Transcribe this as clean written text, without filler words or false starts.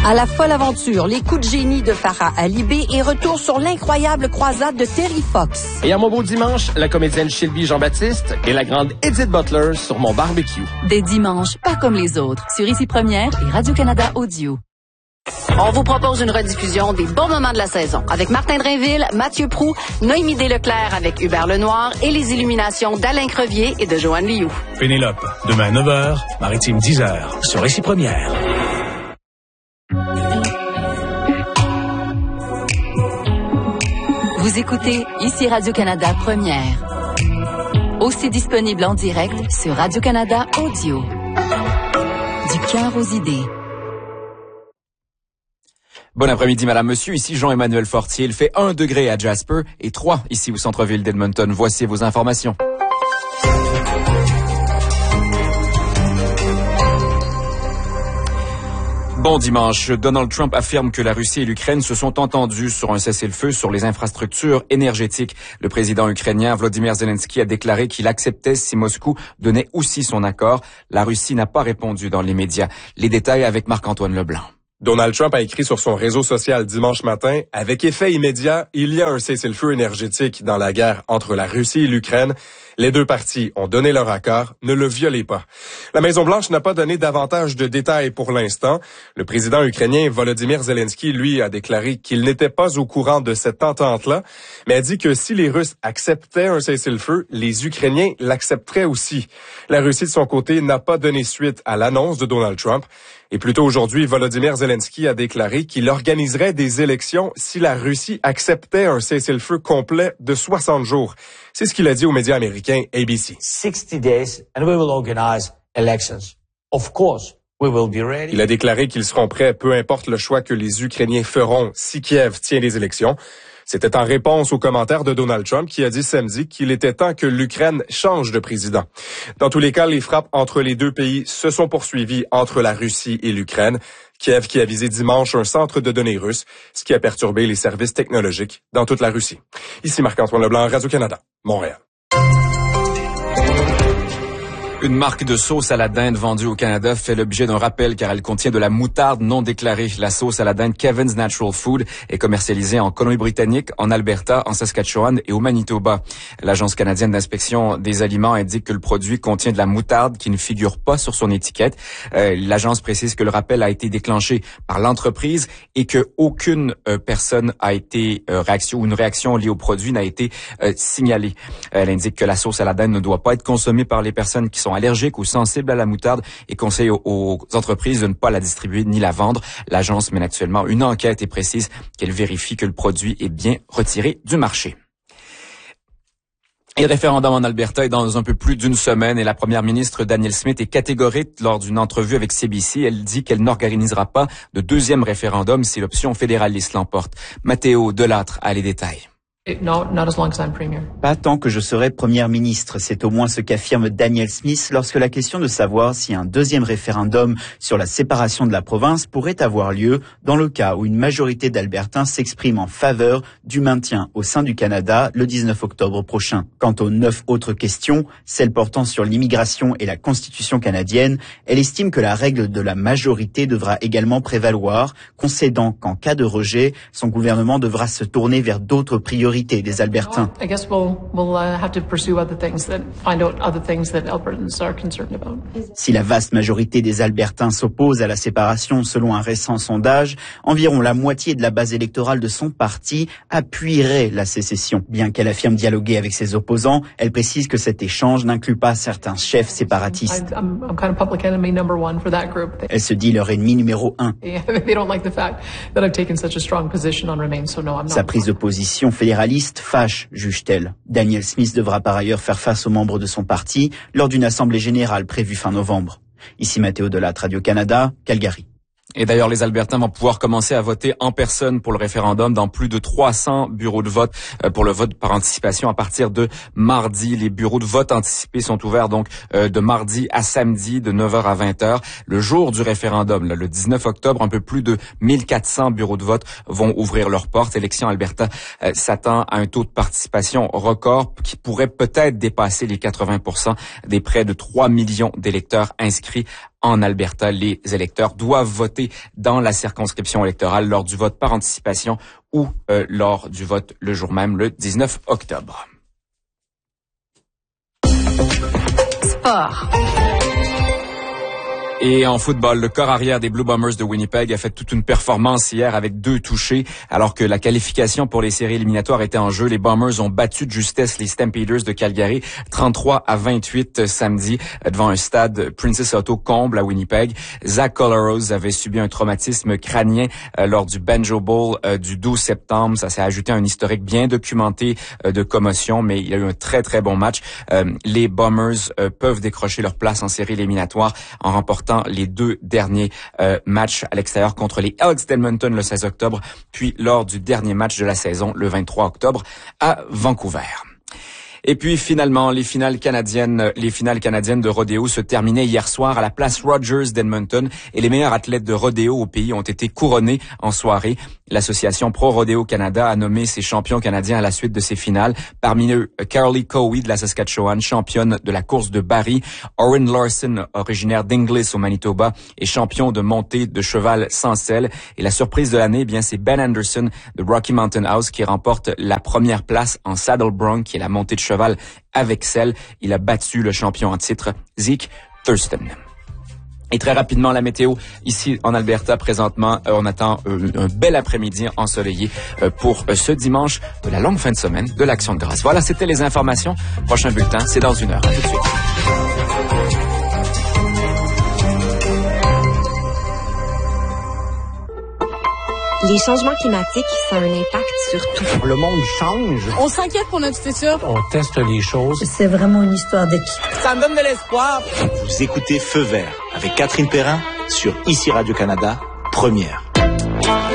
À la folle aventure, les coups de génie de Farah Alibé et retour sur l'incroyable croisade de Terry Fox. Et à mon beau dimanche, la comédienne Shelby Jean-Baptiste et la grande Edith Butler sur mon barbecue. Des dimanches, pas comme les autres, sur Ici Première et Radio-Canada Audio. On vous propose une rediffusion des bons moments de la saison avec Martin Drainville, Mathieu Proulx, Noémie Desleclerc avec Hubert Lenoir et les illuminations d'Alain Crevier et de Joanne Liou. Pénélope, demain 9h, Maritime 10h, sur Ici Première. Vous écoutez Ici Radio-Canada Première. Aussi disponible en direct sur Radio-Canada Audio. Du cœur aux idées. Bon après-midi, madame, monsieur. Ici Jean-Emmanuel Fortier. Il fait 1 degré à Jasper et 3 ici au centre-ville d'Edmonton. Voici vos informations. Bon dimanche. Donald Trump affirme que la Russie et l'Ukraine se sont entendus sur un cessez-le-feu sur les infrastructures énergétiques. Le président ukrainien Volodymyr Zelensky a déclaré qu'il acceptait si Moscou donnait aussi son accord. La Russie n'a pas répondu dans les médias. Les détails avec Marc-Antoine Leblanc. Donald Trump a écrit sur son réseau social dimanche matin, « Avec effet immédiat, il y a un cessez-le-feu énergétique dans la guerre entre la Russie et l'Ukraine. Les deux parties ont donné leur accord, ne le violez pas. » La Maison-Blanche n'a pas donné davantage de détails pour l'instant. Le président ukrainien Volodymyr Zelensky, lui, a déclaré qu'il n'était pas au courant de cette entente-là, mais a dit que si les Russes acceptaient un cessez-le-feu, les Ukrainiens l'accepteraient aussi. La Russie, de son côté, n'a pas donné suite à l'annonce de Donald Trump. Et plus tôt aujourd'hui, Volodymyr Zelensky a déclaré qu'il organiserait des élections si la Russie acceptait un cessez-le-feu complet de 60 jours. C'est ce qu'il a dit aux médias américains ABC. 60 days and we will organize elections. Of course, we will be ready. Il a déclaré qu'ils seront prêts, peu importe le choix que les Ukrainiens feront si Kiev tient les élections. C'était en réponse aux commentaires de Donald Trump qui a dit samedi qu'il était temps que l'Ukraine change de président. Dans tous les cas, les frappes entre les deux pays se sont poursuivies entre la Russie et l'Ukraine. Kiev qui a visé dimanche un centre de données russe, ce qui a perturbé les services technologiques dans toute la Russie. Ici Marc-Antoine Leblanc, Radio-Canada, Montréal. Une marque de sauce à la dinde vendue au Canada fait l'objet d'un rappel car elle contient de la moutarde non déclarée. La sauce à la dinde Kevin's Natural Food est commercialisée en Colombie-Britannique, en Alberta, en Saskatchewan et au Manitoba. L'Agence canadienne d'inspection des aliments indique que le produit contient de la moutarde qui ne figure pas sur son étiquette. L'agence précise que le rappel a été déclenché par l'entreprise et que aucune personne a été une réaction liée au produit n'a été signalée. Elle indique que la sauce à la dinde ne doit pas être consommée par les personnes qui sont allergiques ou sensibles à la moutarde et conseille aux entreprises de ne pas la distribuer ni la vendre. L'agence mène actuellement une enquête et précise qu'elle vérifie que le produit est bien retiré du marché. Et le référendum en Alberta est dans un peu plus d'une semaine et la première ministre Danielle Smith est catégorique lors d'une entrevue avec CBC. Elle dit qu'elle n'organisera pas de deuxième référendum si l'option fédéraliste l'emporte. Mathéo Delattre a les détails. No, not as long as I'm premier. Pas tant que je serai première ministre, c'est au moins ce qu'affirme Danielle Smith lorsque la question de savoir si un deuxième référendum sur la séparation de la province pourrait avoir lieu dans le cas où une majorité d'Albertains s'exprime en faveur du maintien au sein du Canada le 19 octobre prochain. Quant aux 9 autres questions, celles portant sur l'immigration et la Constitution canadienne, elle estime que la règle de la majorité devra également prévaloir, concédant qu'en cas de rejet, son gouvernement devra se tourner vers d'autres priorités des Albertains. Si la vaste majorité des Albertains s'oppose à la séparation selon un récent sondage, environ la moitié de la base électorale de son parti appuierait la sécession. Bien qu'elle affirme dialoguer avec ses opposants, elle précise que cet échange n'inclut pas certains chefs séparatistes. Elle se dit leur ennemi numéro 1. Sa prise de position fédéraliste fâche, juge-t-elle. Danielle Smith devra par ailleurs faire face aux membres de son parti lors d'une assemblée générale prévue fin novembre. Ici Mathéo Delattre, Radio-Canada, Calgary. Et d'ailleurs, les Albertains vont pouvoir commencer à voter en personne pour le référendum dans plus de 300 bureaux de vote pour le vote par anticipation à partir de mardi. Les bureaux de vote anticipés sont ouverts donc de mardi à samedi de 9h à 20h. Le jour du référendum, le 19 octobre, un peu plus de 1400 bureaux de vote vont ouvrir leurs portes. Élections Alberta s'attend à un taux de participation record qui pourrait peut-être dépasser les 80% des près de 3 millions d'électeurs inscrits en Alberta. Les électeurs doivent voter dans la circonscription électorale lors du vote par anticipation ou lors du vote le jour même, le 19 octobre. Sport. Et en football, le corps arrière des Blue Bombers de Winnipeg a fait toute une performance hier avec 2 touchés. Alors que la qualification pour les séries éliminatoires était en jeu, les Bombers ont battu de justesse les Stampeders de Calgary 33-28 samedi devant un stade Princess Auto comble à Winnipeg. Zach Collaros avait subi un traumatisme crânien lors du Banjo Bowl du 12 septembre. Ça s'est ajouté à un historique bien documenté de commotion, mais il y a eu un très très bon match. Les Bombers peuvent décrocher leur place en séries éliminatoires en remportant les 2 derniers matchs à l'extérieur contre les Elks d'Edmonton le 16 octobre, puis lors du dernier match de la saison le 23 octobre à Vancouver. Et puis finalement, les finales canadiennes de rodéo se terminaient hier soir à la place Rogers d'Edmonton et les meilleurs athlètes de rodéo au pays ont été couronnés en soirée. L'association Pro Rodeo Canada a nommé ses champions canadiens à la suite de ces finales. Parmi eux, Carolee Cowie de la Saskatchewan, championne de la course de Barrie, Oren Larson, originaire d'Inglis au Manitoba, et champion de montée de cheval sans selle. Et la surprise de l'année, c'est Ben Anderson de Rocky Mountain House qui remporte la première place en saddle bronc, qui est la montée de cheval avec selle. Il a battu le champion en titre, Zeke Thurston. Et très rapidement, la météo ici en Alberta présentement, on attend un bel après-midi ensoleillé pour ce dimanche de la longue fin de semaine de l'Action de grâce. Voilà, c'était les informations. Prochain bulletin, c'est dans 1 heure. À tout de suite. Les changements climatiques, ça a un impact sur tout. Le monde change. On s'inquiète pour notre futur. On teste les choses. C'est vraiment une histoire d'équipe. Ça me donne de l'espoir. Vous écoutez Feu vert avec Catherine Perrin sur ICI Radio-Canada, première.